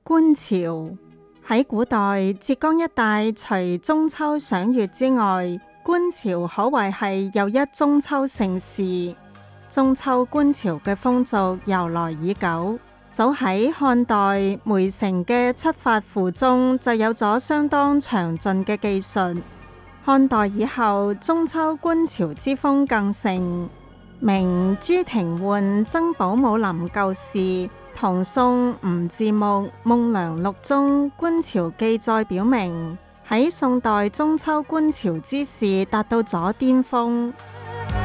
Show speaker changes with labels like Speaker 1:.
Speaker 1: 觀潮。喺古代，浙江一帶除中秋賞月之外，觀潮可謂係又一中秋盛事。中秋觀潮嘅風俗由來已久，早喺漢代梅城嘅七法符中就有咗相當詳盡嘅記述。漢代以後，中秋觀潮之風更盛。明朱廷煥《增寶武林舊事》同宋吳自牧《夢良錄》中觀潮記載表明，喺宋代中秋觀潮之事達到咗巔峰。